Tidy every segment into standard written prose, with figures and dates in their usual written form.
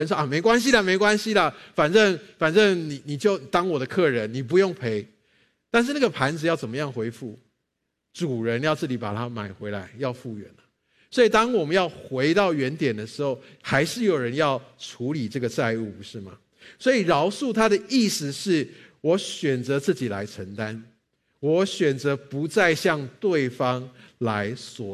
人说没关系啦，没关系啦，反正你就当我的客人，你不用赔。但是那个盘子要怎么样回复？主人要自己把它买回来，要复原了。所以当我们要回到原点的时候，还是有人要处理这个债务，不是吗？所以饶恕它的意思是，我选择自己来承担，我选择不再向对方来索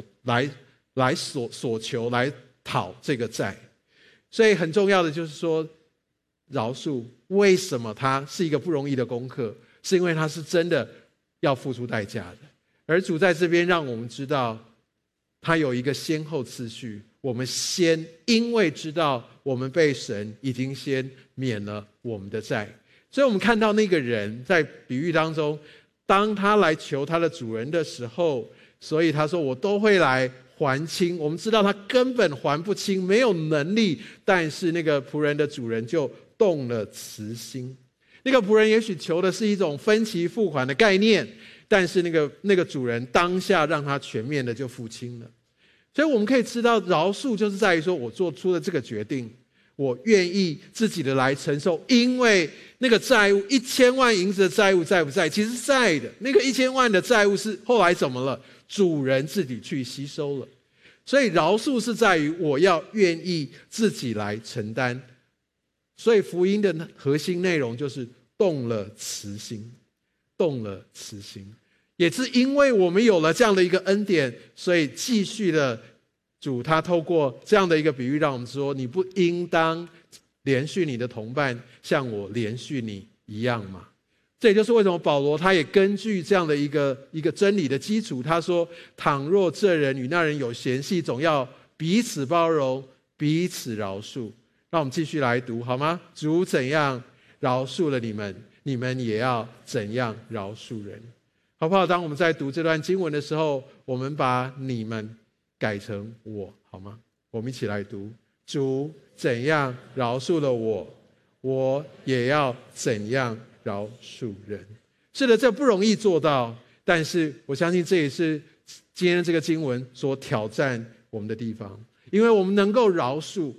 求，来讨这个债。所以很重要的就是说，饶恕为什么它是一个不容易的功课，是因为它是真的要付出代价的。而主在这边让我们知道，他有一个先后次序。我们先因为知道我们被神已经先免了我们的债，所以我们看到那个人在比喻当中，当他来求他的主人的时候，所以他说我都会来还清。我们知道他根本还不清，没有能力，但是那个仆人的主人就动了慈心。那个仆人也许求的是一种分期付款的概念，但是那个主人当下让他全面的就付清了。所以我们可以知道，饶恕就是在于说，我做出了这个决定，我愿意自己的来承受。因为那个债务1000万银子的债务在不在？其实在的。那个1000万的债务是后来怎么了？主人自己去吸收了。所以饶恕是在于我要愿意自己来承担。所以福音的核心内容就是动了慈心，动了慈心。也是因为我们有了这样的一个恩典，所以继续的主他透过这样的一个比喻让我们说，你不应当连续你的同伴像我连续你一样吗？这也就是为什么保罗他也根据这样的一个真理的基础，他说倘若这人与那人有嫌隙，总要彼此包容，彼此饶恕。让我们继续来读好吗？主怎样饶恕了你们，你们也要怎样饶恕人。好不好？当我们在读这段经文的时候，我们把你们改成我，好吗？我们一起来读：主怎样饶恕了我，我也要怎样饶恕人。是的，这不容易做到，但是我相信这也是今天这个经文所挑战我们的地方。因为我们能够饶恕，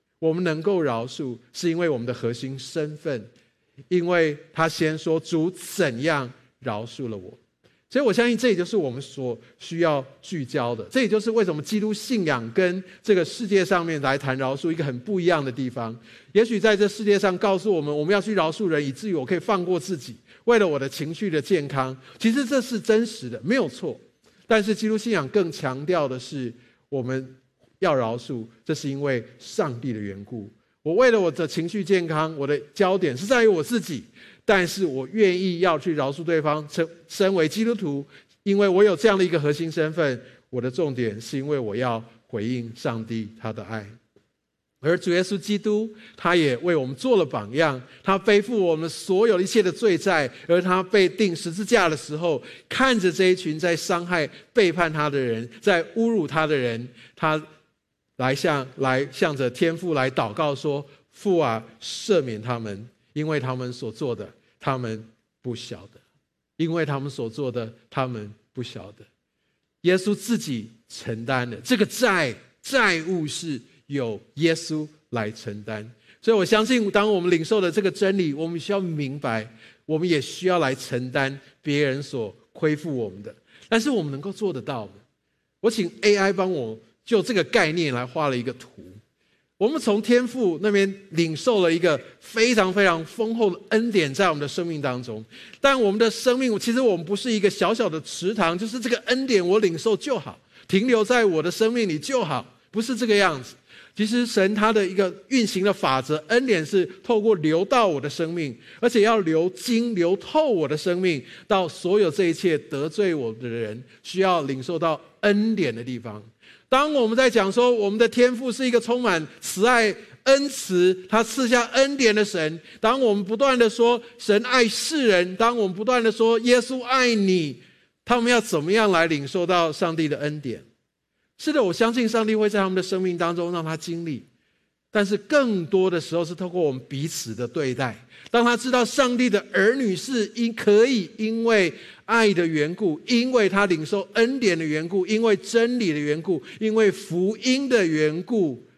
是因为我们的核心身份，因为他先说主怎样饶恕了我。所以我相信这也就是我们所需要聚焦的，这也就是为什么基督信仰跟这个世界上面来谈饶恕一个很不一样的地方。也许在这世界上告诉我们，我们要去饶恕人，以至于我可以放过自己，为了我的情绪的健康，其实这是真实的，没有错。但是基督信仰更强调的是，我们要饶恕，这是因为上帝的缘故。我为了我的情绪健康，我的焦点是在于我自己，但是我愿意要去饶恕对方。身为基督徒，因为我有这样的一个核心身份，我的重点是因为我要回应上帝他的爱。而主耶稣基督他也为我们做了榜样，他背负我们所有一切的罪债，而他被钉十字架的时候，看着这一群在伤害背叛他的人，在侮辱他的人，他来向着天父来祷告说，父啊，赦免他们，因为他们所做的他们不晓得，因为他们所做的他们不晓得。耶稣自己承担了这个债务，是由耶稣来承担。所以我相信当我们领受了这个真理，我们需要明白，我们也需要来承担别人所亏负我们的。但是我们能够做得到吗？我请 AI 帮我就这个概念来画了一个图。我们从天父那边领受了一个非常非常丰厚的恩典在我们的生命当中，但我们的生命其实我们不是一个小小的池塘，就是这个恩典我领受就好，停留在我的生命里就好，不是这个样子。其实神他的一个运行的法则，恩典是透过流到我的生命，而且要流透我的生命，到所有这一切得罪我的人需要领受到恩典的地方。当我们在讲说我们的天父是一个充满慈爱恩慈，他赐下恩典的神，当我们不断的说神爱世人，当我们不断的说耶稣爱你，他们要怎么样来领受到上帝的恩典？是的，我相信上帝会在他们的生命当中让他经历，但是更多的时候是透过我们彼此的对待。当他知道上帝的儿女是可以因为爱的缘故，因为他领受恩典的缘故，因为真理的缘故，因为福音的缘故，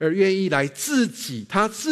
而愿意来他自